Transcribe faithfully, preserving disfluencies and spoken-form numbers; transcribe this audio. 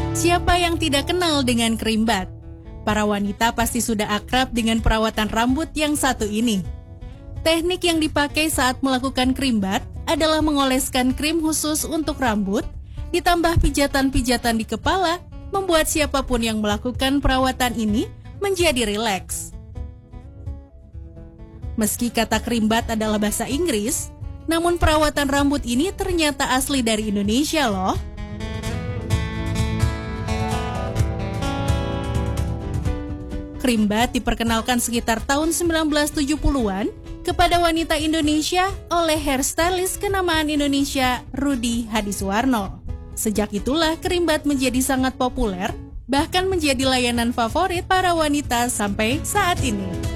Siapa yang tidak kenal dengan krim bat? Para wanita pasti sudah akrab dengan perawatan rambut yang satu ini. Teknik yang dipakai saat melakukan krim bat adalah mengoleskan krim khusus untuk rambut, ditambah pijatan-pijatan di kepala, membuat siapapun yang melakukan perawatan ini menjadi rileks. Meski kata krim bat adalah bahasa Inggris, namun perawatan rambut ini ternyata asli dari Indonesia loh. Krim bat diperkenalkan sekitar tahun sembilan belas tujuh puluhan kepada wanita Indonesia oleh hairstylist kenamaan Indonesia Rudy Hadisuwarno. Sejak itulah krim bat menjadi sangat populer, bahkan menjadi layanan favorit para wanita sampai saat ini.